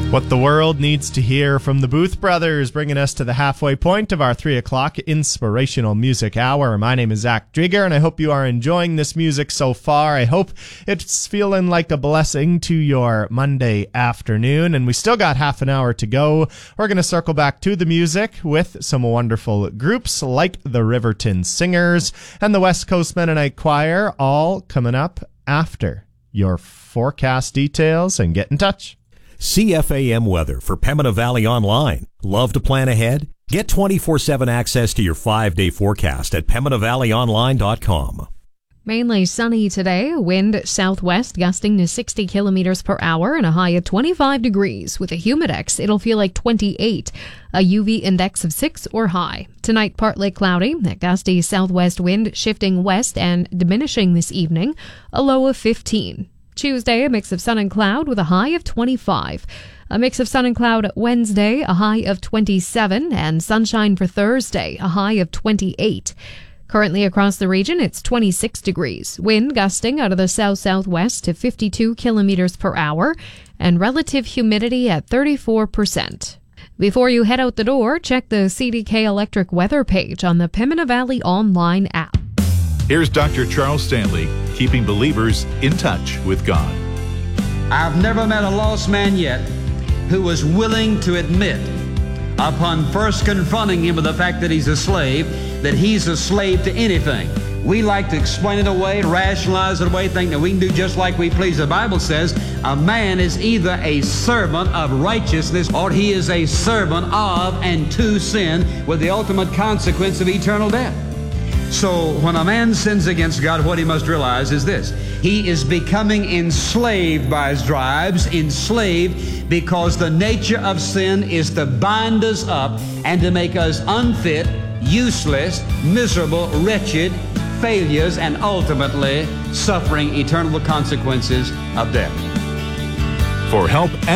What the world needs to hear from the Booth Brothers, bringing us to the halfway point of our 3 o'clock inspirational music hour. My name is Zach Drieger, and I hope you are enjoying this music so far. I hope it's feeling like a blessing to your Monday afternoon, and we still got half an hour to go. We're going to circle back to the music with some wonderful groups like the Riverton Singers and the West Coast Mennonite Choir, all coming up after your forecast details. And get in touch. CFAM weather for Pembina Valley Online. Love to plan ahead? Get 24/7 access to your 5-day forecast at PembinaValleyOnline.com. Mainly sunny today, wind southwest gusting to 60 kilometers per hour and a high of 25 degrees. With a humidex, it'll feel like 28, a UV index of 6 or high. Tonight, partly cloudy, a gusty southwest wind shifting west and diminishing this evening, a low of 15. Tuesday, a mix of sun and cloud with a high of 25. A mix of sun and cloud Wednesday, a high of 27, and sunshine for Thursday, a high of 28. Currently across the region, it's 26 degrees. Wind gusting out of the south-southwest to 52 kilometers per hour, and relative humidity at 34%. Before you head out the door, check the CDK Electric weather page on the Pembina Valley Online app. Here's Dr. Charles Stanley, keeping believers in touch with God. I've never met a lost man yet who was willing to admit, upon first confronting him with the fact that he's a slave to anything. We like to explain it away, rationalize it away, think that we can do just like we please. The Bible says a man is either a servant of righteousness or he is a servant of and to sin, with the ultimate consequence of eternal death. So when a man sins against God, what he must realize is this: he is becoming enslaved by his drives, enslaved because the nature of sin is to bind us up and to make us unfit, useless, miserable, wretched, failures, and ultimately suffering eternal consequences of death. For help